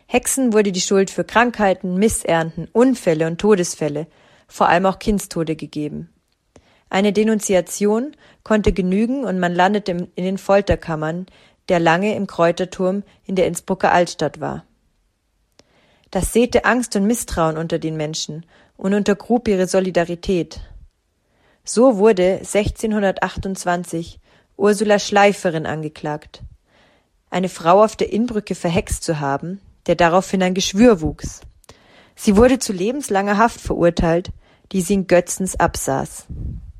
Hexen wurde die Schuld für Krankheiten, Missernten, Unfälle und Todesfälle, vor allem auch Kindstode, gegeben. Eine Denunziation konnte genügen und man landete in den Folterkammern, der lange im Kräuterturm in der Innsbrucker Altstadt war. Das säte Angst und Misstrauen unter den Menschen und untergrub ihre Solidarität. So wurde 1628 Ursula Schleiferin angeklagt, eine Frau auf der Innbrücke verhext zu haben, der daraufhin ein Geschwür wuchs. Sie wurde zu lebenslanger Haft verurteilt, die sie in Götzens absaß.